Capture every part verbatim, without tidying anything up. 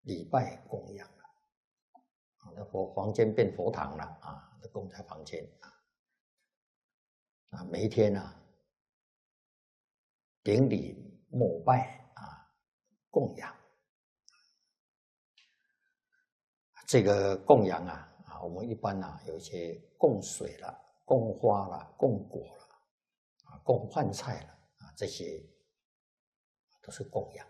礼拜供养了，啊，那佛房间变佛堂了啊，供在房间啊，每一天啊，顶礼膜拜啊，供养。这个供养啊，啊，我们一般啊有一些供水了、供花了、供果了，啊，供饭菜了，啊，这些都是供养。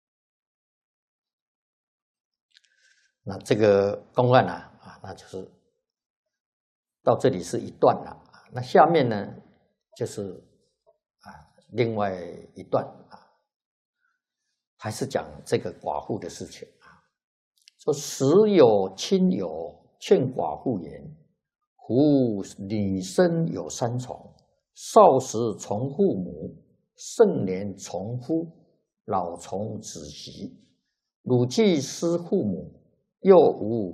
那这个公案啊，啊，那就是到这里是一段了啊。那下面呢，就是啊另外一段啊，还是讲这个寡妇的事情啊。说时有亲友劝寡妇言：“夫女生有三从，少时从父母，盛年从夫，老从子媳。汝既失父母，又无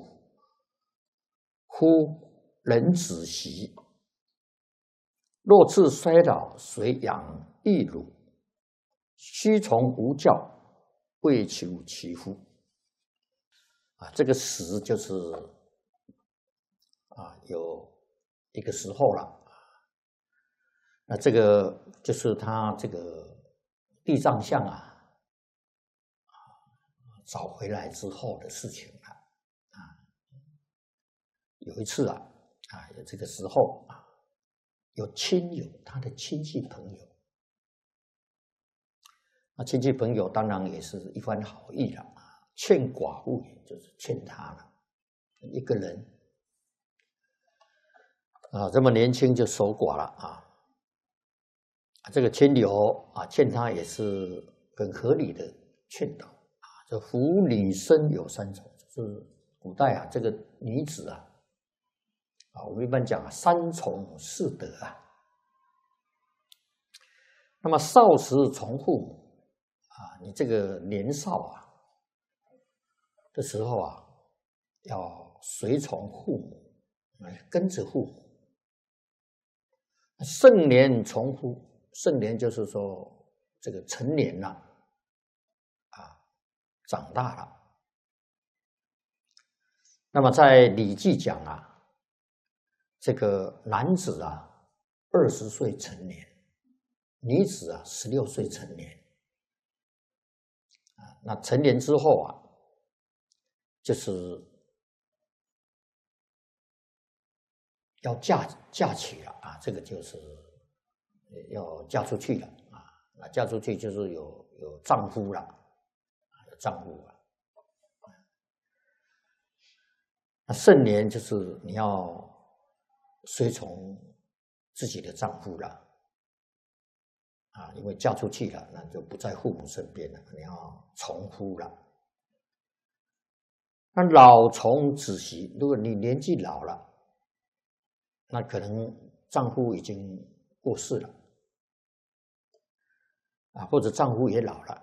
夫人子媳，若自衰老，谁养育汝？须从无教，为求其夫。”啊，这个时就是啊，有一个时候了。那这个就是他这个地藏像啊，找回来之后的事情了。啊，有一次啊，啊，有这个时候啊，有亲友，他的亲戚朋友，那亲戚朋友当然也是一番好意了啊，劝寡妇就是劝他了，一个人啊，这么年轻就守寡了啊。这个亲友啊，劝他也是很合理的劝导啊。这妇女生有三从，就是古代啊，这个女子啊，啊，我们一般讲啊，三从四德啊。那么少时从父母啊，你这个年少啊的时候啊，要随从父母，跟着父母。盛年从夫，盛年就是说这个成年了啊，长大了。那么在《礼记》讲啊，这个男子啊二十岁成年，女子啊十六岁成年啊。那成年之后啊，就是要嫁嫁娶了啊，这个就是要嫁出去了啊。那嫁出去就是有有丈夫了，有丈夫了。那盛年就是你要随从自己的丈夫了啊，因为嫁出去了，那就不在父母身边了，你要从夫了。那老从子媳，如果你年纪老了，那可能丈夫已经过世了啊，或者丈夫也老了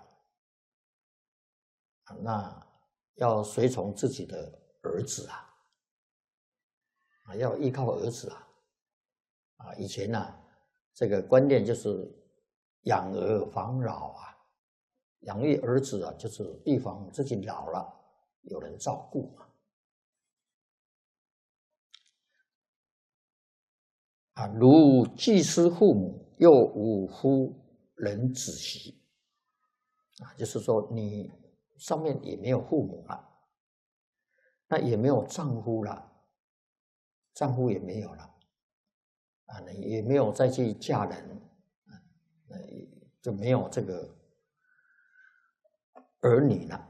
啊，那要随从自己的儿子啊。啊，要依靠儿子啊！啊，以前呢、啊，这个观念就是养儿防老啊，养育儿子啊，就是预防自己老了有人照顾嘛。啊，如既失父母，又无夫人子媳，啊，就是说你上面也没有父母了，那也没有丈夫了。丈夫也没有了啊，也没有再去嫁人，啊，就没有这个儿女了。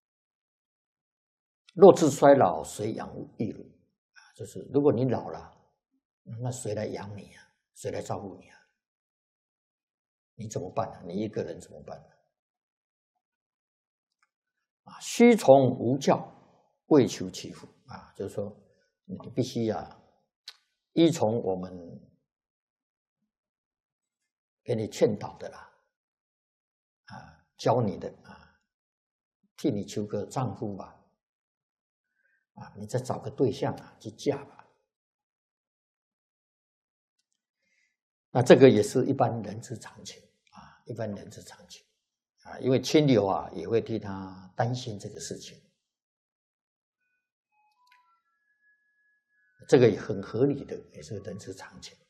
若自衰老，谁养育汝？啊，就是如果你老了，那谁来养你啊？谁来照顾你啊？你怎么办呢？你一个人怎么办呢？啊，须从无教，为求其夫啊，就是说你必须啊，依从我们给你劝导的啦，啊，教你的啊，替你求个丈夫吧，啊，你再找个对象啊去嫁吧。那这个也是一般人之常情啊，一般人之常情啊，因为亲友啊也会替他担心这个事情这个也很合理的，也是人之常情。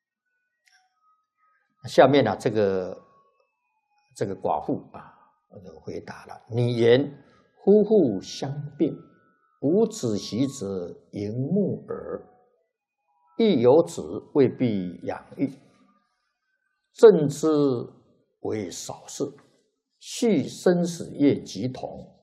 下面呢、啊，这个这个寡妇啊，回答了：你言夫妇相并，无子息者盈目耳，亦有子未必养育，正之为少事，系生死业即同，